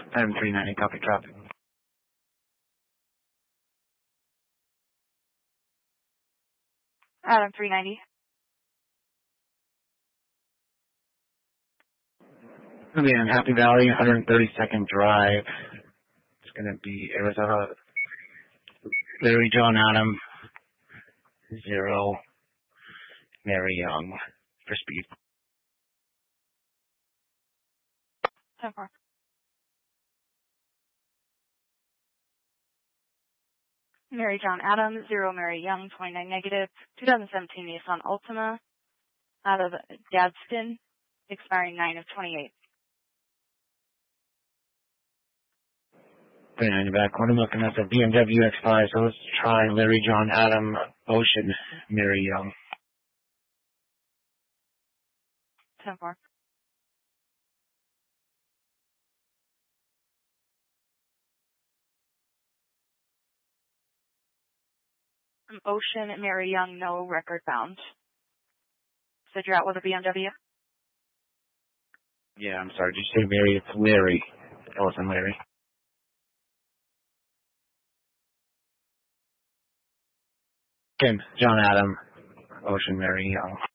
Adam 390, copy traffic. Adam 390. It's going to be in Happy Valley, 132nd Drive. It's going to be Arizona. Larry John Adam, 0, Mary Young, for speed. 10-4. Mary John Adams, 0 Mary Young, 29 negative, 2017 Nissan Altima, out of Gadsden, expiring 9 of 28. 390 back. What I'm looking at the BMW X5, so let's try Larry John Adam, Ocean, Mary Young. 10-4. Ocean, Mary Young, no record found. Said you're out with a BMW? Yeah, I'm sorry. Did you say Mary? It's Larry. It wasn't Larry. Kim, John Adam, Ocean, Mary Young.